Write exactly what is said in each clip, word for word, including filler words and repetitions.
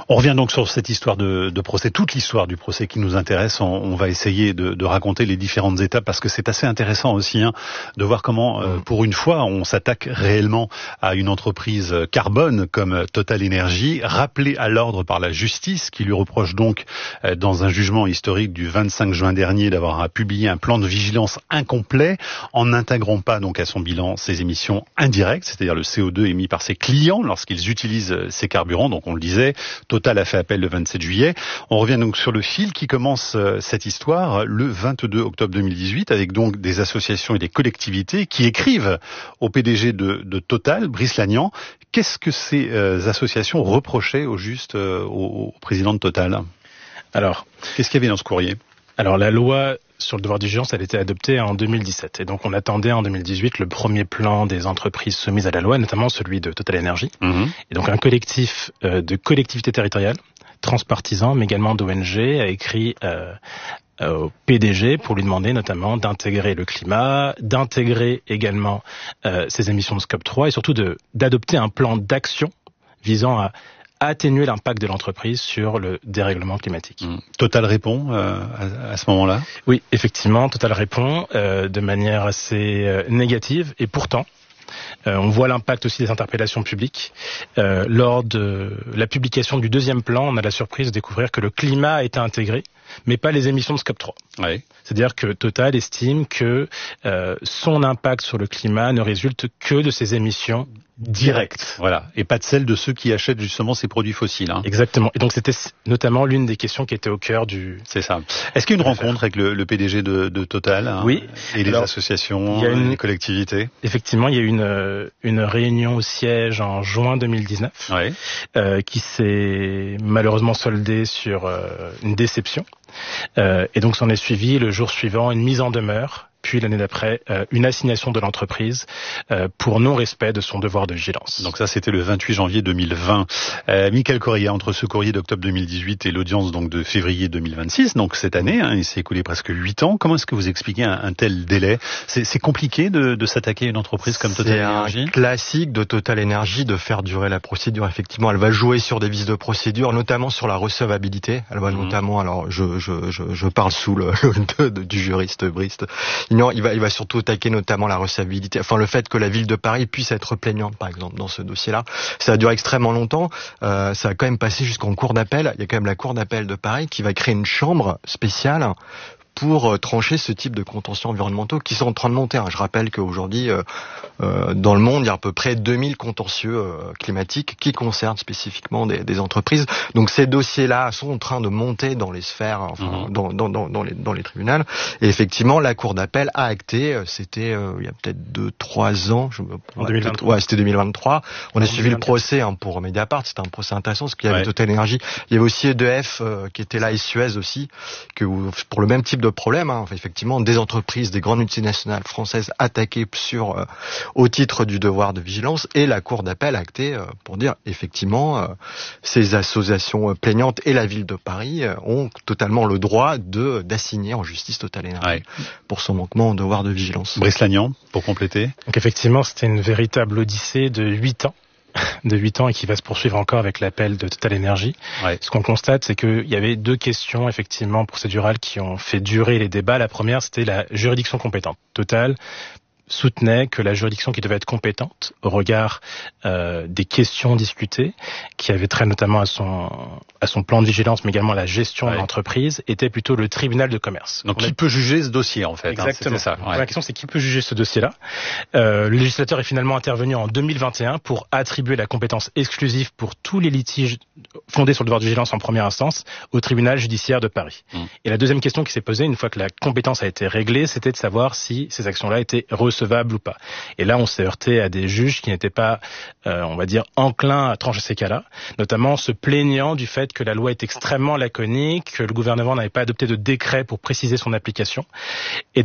On revient donc sur cette histoire de, de procès, toute l'histoire du procès qui nous intéresse. On, on va essayer de, de raconter les différentes étapes parce que c'est assez intéressant aussi hein, de voir comment, euh, pour une fois, on s'attaque réellement à une entreprise carbone comme Total Energy, rappelée à l'ordre par la justice qui lui reproche donc, euh, dans un jugement historique du vingt-cinq juin dernier, d'avoir publié un plan de vigilance incomplet en n'intégrant pas donc à son bilan ses émissions indirectes, c'est-à-dire le C O deux émis par ses clients lorsqu'ils utilisent ces carburants. Donc on le disait, Total a fait appel le vingt-sept juillet. On revient donc sur le fil qui commence euh, cette histoire le vingt-deux octobre deux mille dix-huit avec donc des associations et des collectivités qui écrivent au P D G de, de Total, Brice Lagnan. Qu'est-ce que ces euh, associations reprochaient au juste euh, au, au président de Total ? Alors, qu'est-ce qu'il y avait dans ce courrier ? Alors la loi sur le devoir de vigilance, elle a été adoptée en deux mille dix-sept. Et donc on attendait en deux mille dix-huit le premier plan des entreprises soumises à la loi, notamment celui de Total Energy. Mmh. Et donc un collectif euh, de collectivités territoriales, transpartisans, mais également d'O N G, a écrit euh, euh, au P D G pour lui demander notamment d'intégrer le climat, d'intégrer également euh, ses émissions de scope trois et surtout de, d'adopter un plan d'action visant à atténuer l'impact de l'entreprise sur le dérèglement climatique. Mmh. Total répond euh, à, à ce moment-là ? Oui, effectivement, Total répond euh, de manière assez euh, négative et pourtant, euh, on voit l'impact aussi des interpellations publiques. Euh, lors de la publication du deuxième plan, on a la surprise de découvrir que le climat a été intégré, mais pas les émissions de scope trois. Oui. C'est-à-dire que Total estime que euh, son impact sur le climat ne résulte que de ses émissions directes. Voilà, et pas de celles de ceux qui achètent justement ces produits fossiles. Hein. Exactement, et donc c'était notamment l'une des questions qui était au cœur du... C'est ça. Est-ce qu'il y a une rencontre avec le, le P D G de, de Total hein, Oui. Et les Alors, associations, une... les collectivités ? Effectivement, il y a eu une, une réunion au siège en juin deux mille dix-neuf ouais. euh, qui s'est malheureusement soldée sur euh, une déception. Euh, et donc s'en est suivi le jour suivant une mise en demeure, puis l'année d'après euh, une assignation de l'entreprise euh, pour non-respect de son devoir de vigilance. Donc ça c'était le vingt-huit janvier deux mille vingt. Euh, Michael Correa, entre ce courrier d'octobre deux mille dix-huit et l'audience donc de février deux mille vingt-six, donc cette année, hein, il s'est écoulé presque huit ans. Comment est-ce que vous expliquez un, un tel délai ? c'est, c'est compliqué de, de s'attaquer à une entreprise comme Total Energy ? C'est un classique de Total Energy de faire durer la procédure. Effectivement, elle va jouer sur des vices de procédure, notamment sur la recevabilité. Elle va mmh. notamment, alors je, je, je, je parle sous le, le de, du juriste Brice. Non, il va, il va surtout attaquer notamment la recevabilité, enfin le fait que la ville de Paris puisse être plaignante, par exemple, dans ce dossier-là. Ça a duré extrêmement longtemps. Euh, ça a quand même passé jusqu'en cour d'appel. Il y a quand même la cour d'appel de Paris qui va créer une chambre spéciale pour trancher ce type de contentieux environnementaux qui sont en train de monter. Je rappelle qu'aujourd'hui, euh, euh, dans le monde, il y a à peu près deux mille contentieux euh, climatiques qui concernent spécifiquement des, des entreprises. Donc ces dossiers-là sont en train de monter dans les sphères, enfin, mmh. dans, dans, dans, dans, les, dans les tribunaux. Et effectivement, la Cour d'appel a acté, c'était euh, il y a peut-être deux, trois ans. Je me... En deux mille vingt-trois. Ouais, c'était deux mille vingt-trois. On a en suivi le procès hein, pour Mediapart. C'était un procès intéressant parce qu'il y avait ouais. Total Energy. Il y avait aussi E D F euh, qui était là et Suez aussi, que pour le même type de de problème, hein. Enfin, effectivement, des entreprises, des grandes multinationales françaises attaquées sur, euh, au titre du devoir de vigilance, et la Cour d'appel a acté euh, pour dire, effectivement, euh, ces associations euh, plaignantes et la ville de Paris euh, ont totalement le droit de d'assigner en justice Total Energy ouais. pour son manquement au devoir de vigilance. Brice Lagnan, pour compléter. Donc effectivement, c'était une véritable odyssée de huit ans. de huit ans et qui va se poursuivre encore avec l'appel de Total Energy. Ouais. Ce qu'on constate, c'est qu'il y avait deux questions effectivement procédurales qui ont fait durer les débats. La première, c'était la juridiction compétente. Total soutenait que la juridiction qui devait être compétente au regard euh, des questions discutées, qui avaient trait notamment à son à son plan de vigilance, mais également à la gestion ouais. de l'entreprise, était plutôt le tribunal de commerce. Donc, qui peut juger ce dossier, en fait. Exactement. Hein, ça. Ouais. La question, c'est qui peut juger ce dossier-là. Euh, le législateur est finalement intervenu en deux mille vingt et un pour attribuer la compétence exclusive pour tous les litiges fondés sur le devoir de vigilance en première instance au tribunal judiciaire de Paris. Mmh. Et la deuxième question qui s'est posée, une fois que la compétence a été réglée, c'était de savoir si ces actions-là étaient recevable ou pas. Et là, on s'est heurté à des juges qui n'étaient pas, euh, on va dire, enclins à trancher ces cas-là, notamment se plaignant du fait que la loi est extrêmement laconique, que le gouvernement n'avait pas adopté de décret pour préciser son application. Et donc,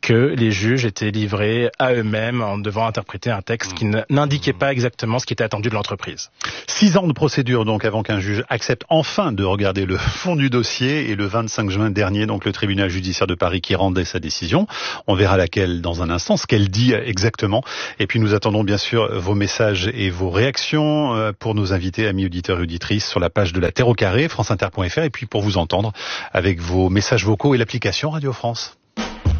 que les juges étaient livrés à eux-mêmes en devant interpréter un texte qui n'indiquait pas exactement ce qui était attendu de l'entreprise. Six ans de procédure donc avant qu'un juge accepte enfin de regarder le fond du dossier, et le vingt-cinq juin dernier, donc le tribunal judiciaire de Paris qui rendait sa décision. On verra laquelle dans un instant, ce qu'elle dit exactement. Et puis nous attendons bien sûr vos messages et vos réactions pour nos invités, amis auditeurs et auditrices, sur la page de la Terre au carré, franceinter point f r, et puis pour vous entendre avec vos messages vocaux et l'application Radio France.